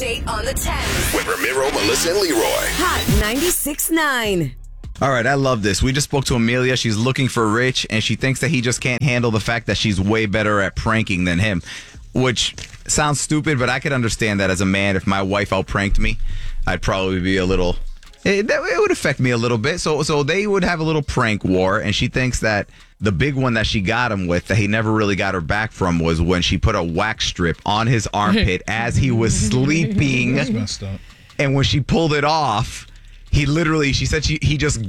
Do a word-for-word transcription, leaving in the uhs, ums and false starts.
Update on the tens. With Ramiro, Melissa, and Leroy. Hot ninety-six point nine. All right, I love this. We just spoke to Amelia. She's looking for Rich, and she thinks that he just can't handle the fact that she's way better at pranking than him, which sounds stupid, but I could understand that as a man. If my wife out-pranked me, I'd probably be a little... It, that, it would affect me a little bit. So so they would have a little prank war, and she thinks that the big one that she got him with that he never really got her back from was when she put a wax strip on his armpit as he was sleeping. That's messed up. And when she pulled it off, he literally, she said she he just